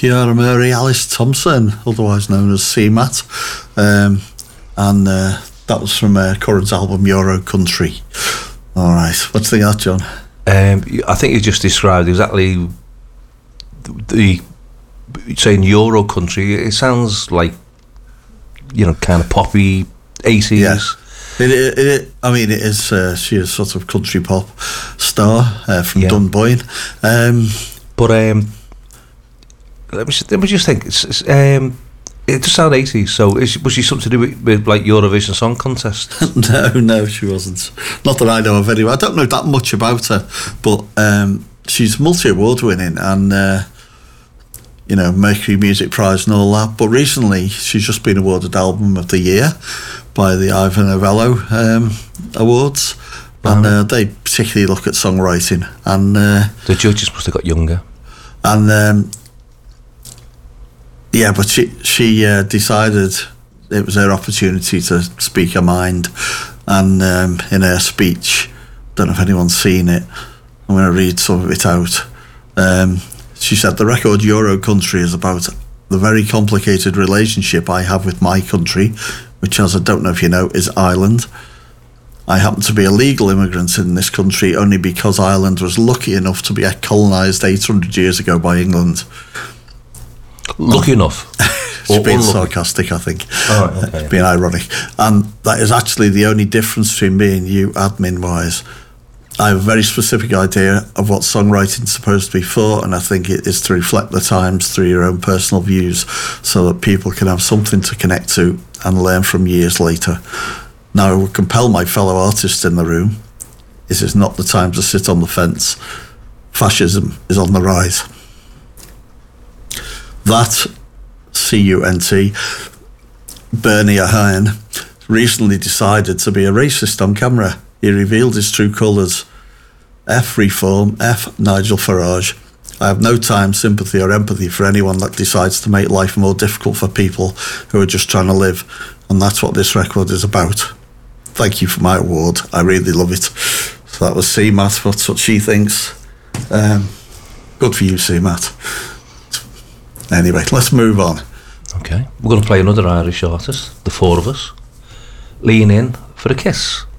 Ciara Murray, Alice Thompson, otherwise known as CMAT, and that was from Curran's album Euro Country. All right, what do you think of that, John? I think you just described exactly the saying Euro Country. It sounds like, you know, kind of poppy 80s. Yeah. I mean, it is. She is sort of country pop star from Dunboyne. But let me just think. It does sound 80s. So was she something to do with like Eurovision Song Contest? No, she wasn't. Not that I know of anyway. I don't know that much about her, but she's multi-award winning and you know, Mercury Music Prize and all that. But recently, she's just been awarded Album of the Year by the Ivor Novello Awards, and they particularly look at songwriting. And the judges must have got younger. And yeah, but she decided it was her opportunity to speak her mind, and in her speech, don't know if anyone's seen it, I'm going to read some of it out. She said, "The record Euro Country is about the very complicated relationship I have with my country, which, as I don't know if you know, is Ireland. I happen to be a legal immigrant in this country only because Ireland was lucky enough to be colonised 800 years ago by England." Lucky enough? It's being sarcastic, I think. Oh, right, okay. It's being ironic. And that is actually the only difference between me and you, admin-wise. I have a very specific idea of what songwriting's supposed to be for, and I think it is to reflect the times through your own personal views so that people can have something to connect to and learn from years later. Now, I would compel my fellow artists in the room. This is not the time to sit on the fence. Fascism is on the rise. That, C-U-N-T, Bernie Ahern, recently decided to be a racist on camera. He revealed his true colours. F Reform, F Nigel Farage. I have no time, sympathy or empathy for anyone that decides to make life more difficult for people who are just trying to live. And that's what this record is about. Thank you for my award. I really love it. So that was C-Matt. That's what she thinks. Good for you, C-Matt. Anyway, let's move on. Okay. We're going to play another Irish artist, the four of us. Lean In for a Kiss.